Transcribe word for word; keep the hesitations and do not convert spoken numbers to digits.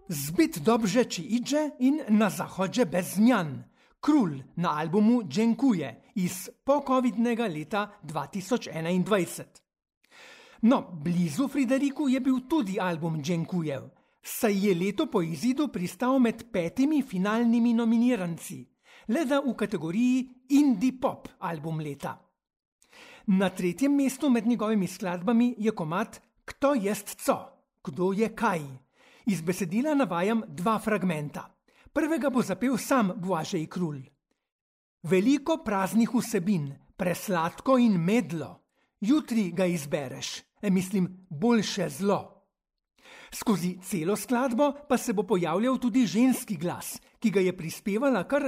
Zbyt dobrze ci idzie in na zachodzie bez zmian. Król na albumu Dziękuję iz pocovidnega leta dwa tysiące enaindvajset. No, blizu Frideriku je bil tudi album Dziękuję, saj je leto po izidu pristal med petimi finalnimi nominiranci, le da v kategoriji Indie Pop album leta. Na tretjem mestu med njegovimi skladbami je komad Kto jest co? Kdo je kaj? Iz besedila navajam dva fragmenta. Prvega bo zapel sam Blažej Krulj. Veliko praznih vsebin, presladko in medlo. Jutri ga izbereš, e mislim boljše zlo. Skozi celo skladbo pa se bo pojavljal tudi ženski glas, ki ga je prispevala kar